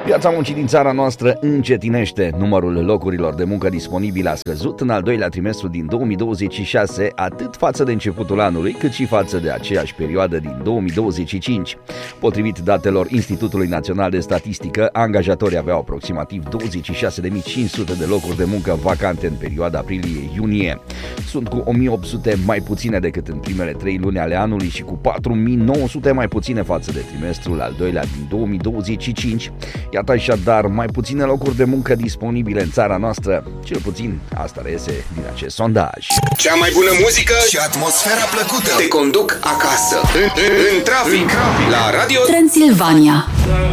Piața muncii din țara noastră încetinește. Numărul locurilor de muncă disponibile a scăzut în al doilea trimestru din 2026, atât față de începutul anului, cât și față de aceeași perioadă din 2025. Potrivit datelor Institutului Național de Statistică, angajatorii aveau aproximativ 26.500 de locuri de muncă vacante în perioada aprilie-iunie. Sunt cu 1.800 mai puține decât în primele 3 luni ale anului și cu 4.900 mai puține față de trimestrul al doilea din 2025. Iată așadar mai puține locuri de muncă disponibile în țara noastră, cel puțin asta reiese din acest sondaj. Cea mai bună muzică și atmosfera plăcută te conduc acasă, în trafic, la Radio Transilvania.